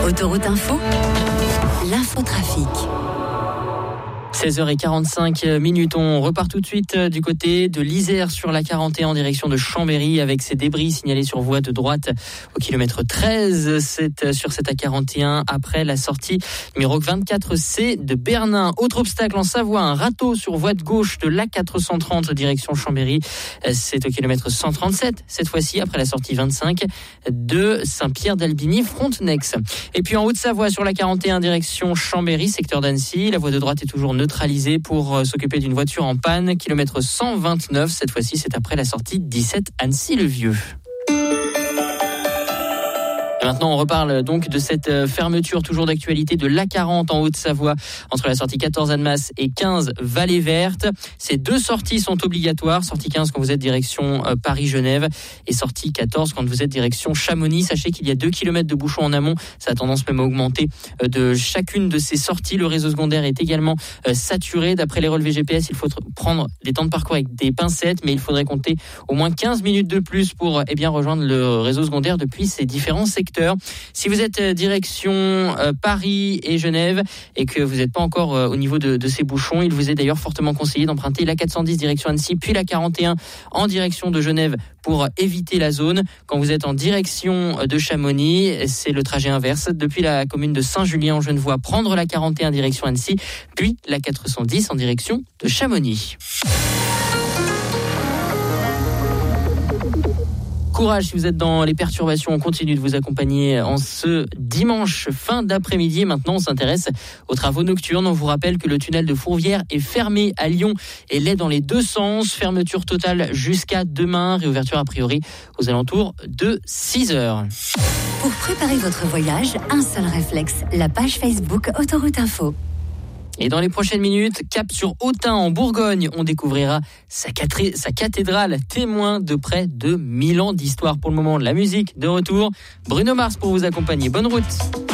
Autoroute Info, l'infotrafic. 16h45, on repart tout de suite du côté de l'Isère sur la 41 en direction de Chambéry avec ces débris signalés sur voie de droite au kilomètre 13 sur cette A41 après la sortie numéro 24C de Bernin. Autre obstacle en Savoie, un râteau sur voie de gauche de l'A430 direction Chambéry. C'est au kilomètre 137 cette fois-ci après la sortie 25 de Saint-Pierre-d'Albigny-Frontenex. Et puis en Haute-Savoie sur la 41 direction Chambéry, secteur d'Annecy, la voie de droite est toujours neutralisé pour s'occuper d'une voiture en panne. Kilomètre 129, cette fois-ci, c'est après la sortie 17 Annecy-le-Vieux. Et maintenant, on reparle donc de cette fermeture toujours d'actualité de l'A40 en Haute-Savoie entre la sortie 14 Annemasse et 15 Vallée Verte. Ces deux sorties sont obligatoires. Sortie 15 quand vous êtes direction Paris-Genève et sortie 14 quand vous êtes direction Chamonix. Sachez qu'il y a 2 km de bouchons en amont. Ça a tendance même à augmenter de chacune de ces sorties. Le réseau secondaire est également saturé. D'après les relevés GPS, il faut prendre des temps de parcours avec des pincettes, mais il faudrait compter au moins 15 minutes de plus pour rejoindre le réseau secondaire depuis ces différents secteurs. Si vous êtes direction Paris et Genève et que vous n'êtes pas encore au niveau de ces bouchons, il vous est d'ailleurs fortement conseillé d'emprunter la 410 direction Annecy, puis la 41 en direction de Genève pour éviter la zone. Quand vous êtes en direction de Chamonix, c'est le trajet inverse. Depuis la commune de Saint-Julien en Genevois, prendre la 41 direction Annecy, puis la 410 en direction de Chamonix. Courage si vous êtes dans les perturbations, on continue de vous accompagner en ce dimanche fin d'après-midi. Maintenant, on s'intéresse aux travaux nocturnes. On vous rappelle que le tunnel de Fourvière est fermé à Lyon et l'est dans les deux sens. Fermeture totale jusqu'à demain, réouverture a priori aux alentours de 6h. Pour préparer votre voyage, un seul réflexe, la page Facebook Autoroute Info. Et dans les prochaines minutes, cap sur Autun en Bourgogne, on découvrira sa cathédrale, témoin de près de 1000 ans d'histoire. Pour le moment, la musique de retour. Bruno Mars pour vous accompagner. Bonne route.